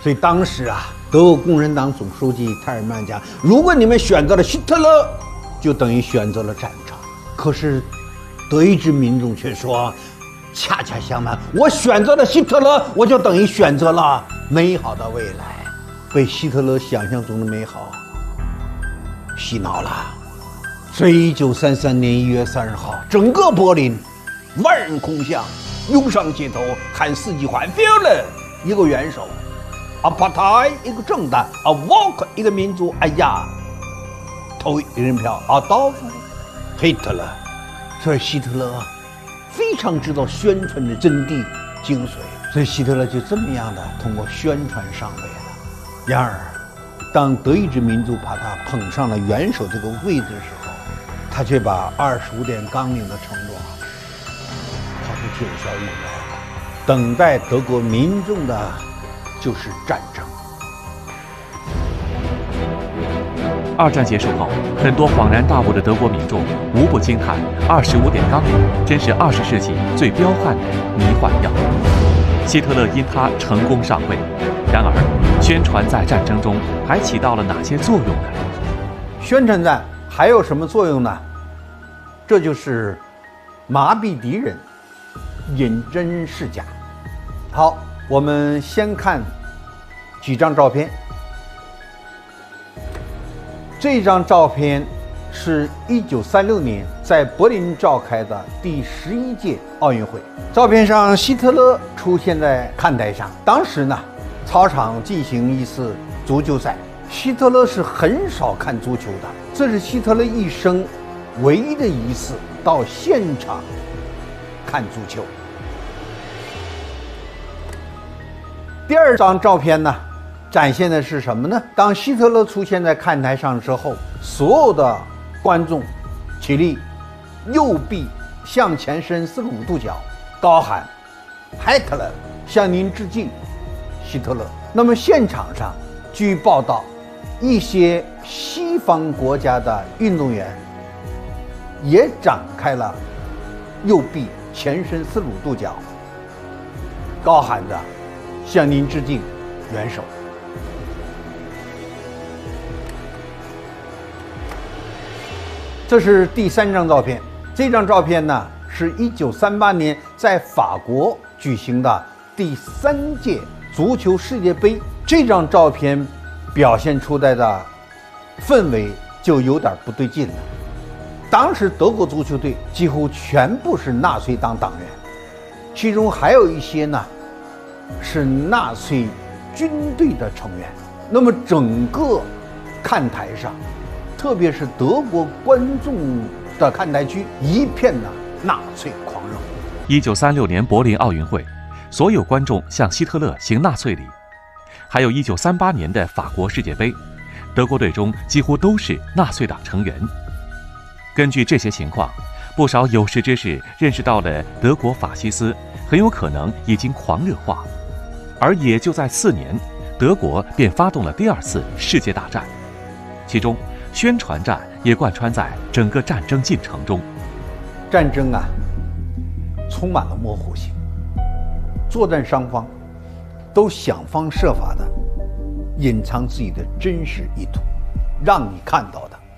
所以当时啊，德国共产党总书记泰尔曼讲，如果你们选择了希特勒，就等于选择了战场。可是德意志民众却说，恰恰相反，我选择了希特勒，我就等于选择了美好的未来。被希特勒想象中的美好洗脑了。所以1933年1月30号，整个柏林万人空巷，涌上街头喊4句话 ：Führer 一个元首，Partei 一个政党，Volk 一个民族。哎呀，投一人票，Adolf Hitler。所以希特勒非常知道宣传的真谛精髓，所以希特勒就这么样的通过宣传上位了。然而，当德意志民族把他捧上了元首这个位置的时候，他却把25点纲领的承诺抛出九霄云外了。等待德国民众的就是战争。 二战结束后，很多恍然大悟的德国民众无不惊叹：25点纲领真是20世纪最彪悍的迷幻药。希特勒因他成功上位，然而，宣传在战争中还起到了哪些作用呢？ 宣传战还有什么作用呢？这就是麻痹敌人，引真示假。好，我们先看几张照片。这张照片是1936年在柏林召开的第11届奥运会。照片上，希特勒出现在看台上。当时呢，操场进行一次足球赛。希特勒是很少看足球的，这是希特勒一生唯一的一次到现场看足球。第二张照片呢，展现的是什么呢？当希特勒出现在看台上之后，所有的观众起立，右臂向前伸45度角，高喊 Hitler 向您致敬，希特勒。那么现场上，据报道，一些西方国家的运动员也展开了右臂前伸45度角，高喊着向您致敬，元首。这是第三张照片。这张照片呢，是1938年在法国举行的第3届足球世界杯。这张照片表现出来的氛围就有点不对劲了。当时德国足球队几乎全部是纳粹党党员，其中还有一些呢是纳粹军队的成员。那么整个看台上，特别是德国观众的看台区，一片的纳粹狂热。 1936年柏林奥运会，所有观众向希特勒行纳粹礼。还有1938年的法国世界杯，德国队中几乎都是纳粹党成员。根据这些情况，不少有识之士认识到了德国法西斯很有可能已经狂热化。而也就在4年，德国便发动了第2次世界大战，其中宣传战也贯穿在整个战争进程中。 战争啊，充满了模糊性，作战双方都想方设法的隐藏自己的真实意图，让你看到的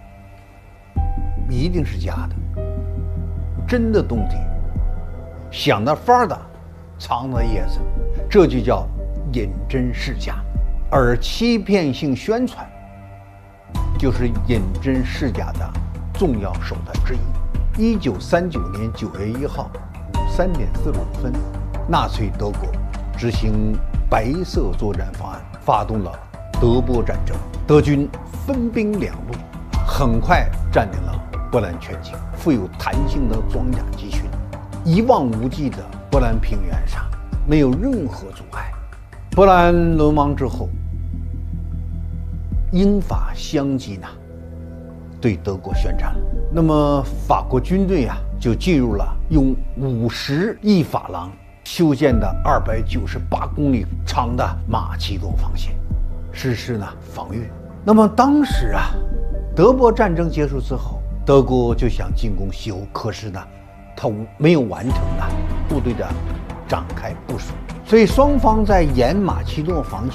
一定是假的，真的东西想的法的藏的叶子，这就叫引真示假。而欺骗性宣传就是引真示假的重要手段之一。1939年9月1号3点45分，纳粹德国执行白色作战方案，发动了德波战争。德军分兵2路，很快占领了波兰全境。富有弹性的装甲集群，一望无际的波兰平原上没有任何阻碍。波兰沦亡之后，英法相继呢对德国宣战了。那么法国军队啊就进入了用50亿法郎修建的298公里长的马其顿防线，实施呢防御。那么当时啊，德波战争结束之后，德国就想进攻西欧，可是呢，它没有完成呢部队的展开部署，所以双方在沿马其顿防线